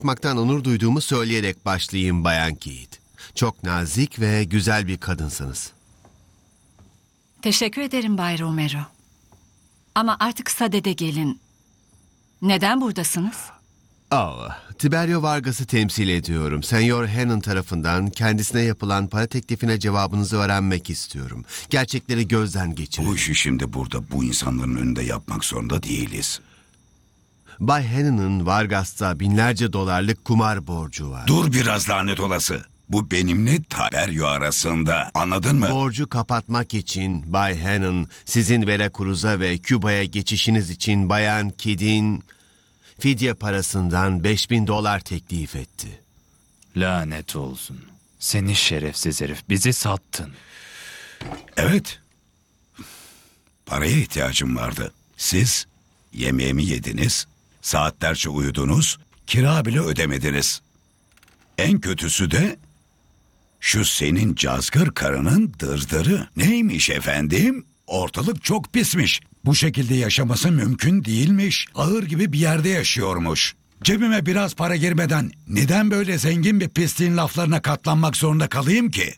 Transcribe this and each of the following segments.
yapmaktan onur duyduğumu söyleyerek başlayayım Bayan Keith. Çok nazik ve güzel bir kadınsınız. Teşekkür ederim Bay Romero. Ama artık sadede gelin. Neden buradasınız? Tiberio Vargas'ı temsil ediyorum. Senyor Hannon tarafından kendisine yapılan para teklifine cevabınızı öğrenmek istiyorum. Gerçekleri gözden geçirin. Bu işi şimdi burada bu insanların önünde yapmak zorunda değiliz. Bay Hannon'ın Vargas'ta binlerce dolarlık kumar borcu var. Dur biraz lanet olası. Bu benimle Tiberio arasında. Anladın mı? Borcu kapatmak için Bay Hannon sizin Veracruz'a ve Küba'ya geçişiniz için Bayan Keith'in fidye parasından 5.000 dolar teklif etti. Lanet olsun. Seni şerefsiz herif, bizi sattın. Evet. Paraya ihtiyacım vardı. Siz yemeğimi yediniz, saatlerce uyudunuz, kira bile ödemediniz. En kötüsü de şu senin cazgır karının dırdırı. Neymiş efendim? Ortalık çok pismiş. Bu şekilde yaşaması mümkün değilmiş. Ahır gibi bir yerde yaşıyormuş. Cebime biraz para girmeden neden böyle zengin bir pisliğin laflarına katlanmak zorunda kalayım ki?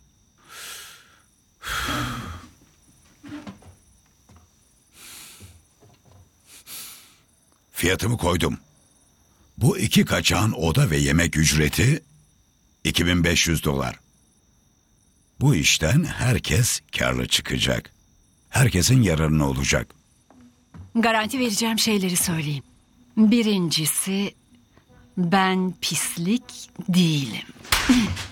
Fiyatımı koydum. Bu 2 kaçağın oda ve yemek ücreti 2.500 dolar. Bu işten herkes kârlı çıkacak. Herkesin yararına olacak. Garanti vereceğim şeyleri söyleyeyim. Birincisi, ben pislik değilim.